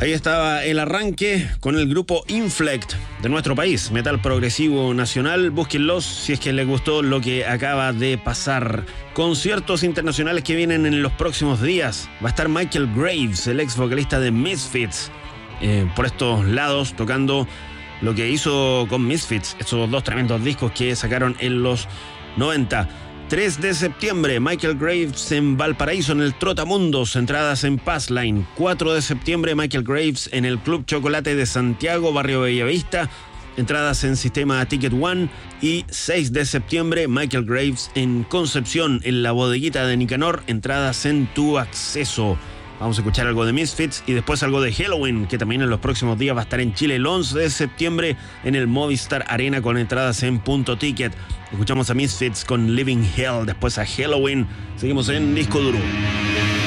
Ahí estaba el arranque con el grupo Inflect de nuestro país, metal progresivo nacional. Búsquenlos si es que les gustó lo que acaba de pasar. Conciertos internacionales que vienen en los próximos días. Va a estar Michael Graves, el ex vocalista de Misfits, por estos lados, tocando lo que hizo con Misfits, estos dos tremendos discos que sacaron en los 90. 3 de septiembre, Michael Graves en Valparaíso, en el Trotamundos, entradas en Passline. 4 de septiembre, Michael Graves en el Club Chocolate de Santiago, barrio Bellavista, entradas en Sistema Ticket One. Y 6 de septiembre, Michael Graves en Concepción, en la Bodeguita de Nicanor, entradas en Tu Acceso. Vamos a escuchar algo de Misfits y después algo de Helloween, que también en los próximos días va a estar en Chile el 11 de septiembre en el Movistar Arena con entradas en Punto Ticket. Escuchamos a Misfits con Living Hell, después a Helloween. Seguimos en Disco Duro.